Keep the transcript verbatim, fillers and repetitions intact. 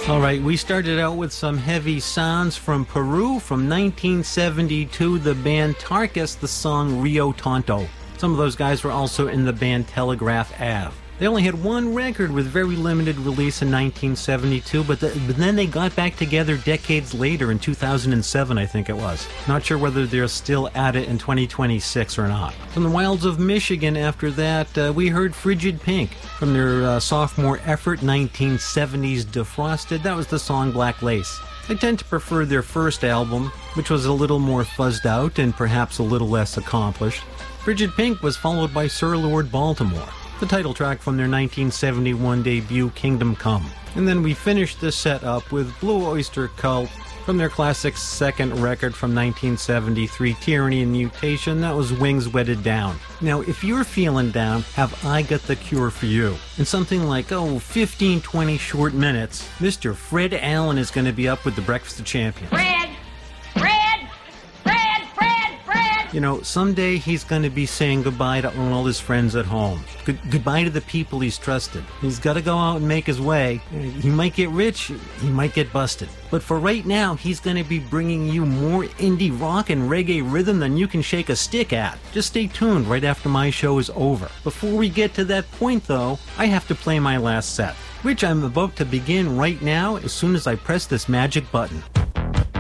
All right, we started out with some heavy sounds from Peru. From nineteen seventy-two, the band Tarkus, the song Rio Tonto. Some of those guys were also in the band Telegraph Ave. They only had one record with very limited release in nineteen seventy-two, but, the, but then they got back together decades later in two thousand seven, I think it was. Not sure whether they're still at it in twenty twenty-six or not. From the wilds of Michigan after that, uh, we heard Frigid Pink. From their uh, sophomore effort, nineteen seventies Defrosted, that was the song Black Lace. I tend to prefer their first album, which was a little more fuzzed out and perhaps a little less accomplished. Frigid Pink was followed by Sir Lord Baltimore, the title track from their nineteen seventy-one debut, Kingdom Come. And then we finished the set up with Blue Oyster Cult from their classic second record from nineteen seventy-three, Tyranny and Mutation. That was Wings Wetted Down. Now, if you're feeling down, have I got the cure for you. In something like, oh, fifteen, twenty short minutes, Mister Fred Allen is going to be up with the Breakfast of Champions. Fred! Fred! Fred! Fred! Fred! You know, someday he's going to be saying goodbye to all his friends at home. Good- goodbye to the people he's trusted. He's got to go out and make his way. He might get rich, he might get busted. But for right now, he's going to be bringing you more indie rock and reggae rhythm than you can shake a stick at. Just stay tuned right after my show is over. Before we get to that point, though, I have to play my last set, which I'm about to begin right now as soon as I press this magic button.